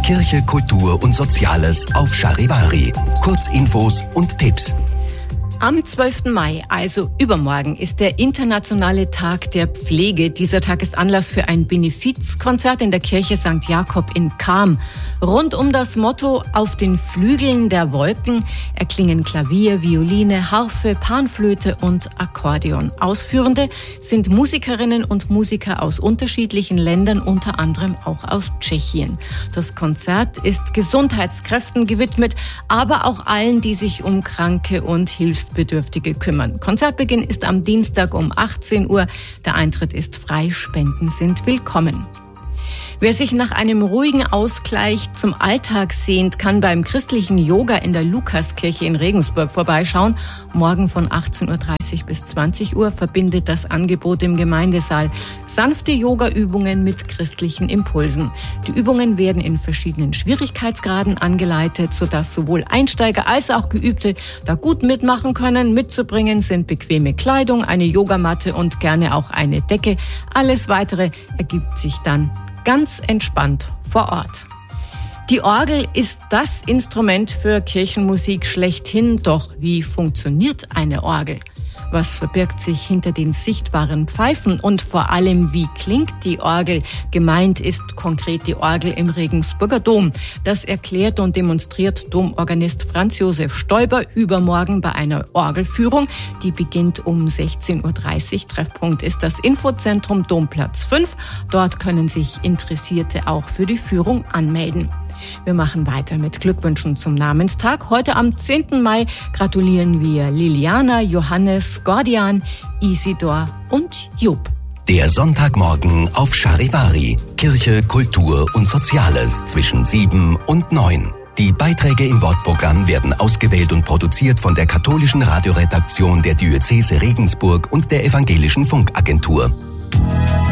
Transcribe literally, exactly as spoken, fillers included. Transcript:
Kirche, Kultur und Soziales auf Charivari. Kurzinfos und Tipps. Am zwölften Mai, also übermorgen, ist der internationale Tag der Pflege. Dieser Tag ist Anlass für ein Benefizkonzert in der Kirche Sankt Jakob in Cham. Rund um das Motto „Auf den Flügeln der Wolken" erklingen Klavier, Violine, Harfe, Panflöte und Akkordeon. Ausführende sind Musikerinnen und Musiker aus unterschiedlichen Ländern, unter anderem auch aus Tschechien. Das Konzert ist Gesundheitskräften gewidmet, aber auch allen, die sich um Kranke und Hilfsbedürftige kümmern. Konzertbeginn ist am Dienstag um achtzehn Uhr. Der Eintritt ist frei, Spenden sind willkommen. Wer sich nach einem ruhigen Ausgleich zum Alltag sehnt, kann beim christlichen Yoga in der Lukaskirche in Regensburg vorbeischauen. Morgen von achtzehn Uhr dreißig bis zwanzig Uhr verbindet das Angebot im Gemeindesaal sanfte Yoga-Übungen mit christlichen Impulsen. Die Übungen werden in verschiedenen Schwierigkeitsgraden angeleitet, sodass sowohl Einsteiger als auch Geübte da gut mitmachen können. Mitzubringen sind bequeme Kleidung, eine Yogamatte und gerne auch eine Decke. Alles Weitere ergibt sich dann ganz entspannt vor Ort. Die Orgel ist das Instrument für Kirchenmusik schlechthin. Doch wie funktioniert eine Orgel? Was verbirgt sich hinter den sichtbaren Pfeifen? Und vor allem, wie klingt die Orgel? Gemeint ist konkret die Orgel im Regensburger Dom. Das erklärt und demonstriert Domorganist Franz Josef Stoiber übermorgen bei einer Orgelführung. Die beginnt um sechzehn Uhr dreißig. Treffpunkt ist das Infozentrum Domplatz fünf. Dort können sich Interessierte auch für die Führung anmelden. Wir machen weiter mit Glückwünschen zum Namenstag. Heute am zehnten Mai gratulieren wir Liliana, Johannes, Gordian, Isidor und Job. Der Sonntagmorgen auf Charivari. Kirche, Kultur und Soziales zwischen sieben und neun. Die Beiträge im Wortprogramm werden ausgewählt und produziert von der katholischen Radioredaktion der Diözese Regensburg und der Evangelischen Funkagentur.